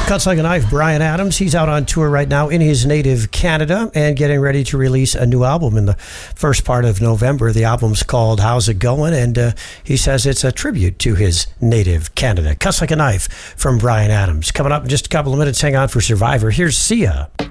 Cuts Like a Knife, Bryan Adams. He's out on tour right now in his native Canada and getting ready to release a new album in the first part of November. The album's called How's It Going? And he says it's a tribute to his native Canada. Cuts Like a Knife from Bryan Adams. Coming up in just a couple of minutes. Hang on for Survivor. Here's Sia.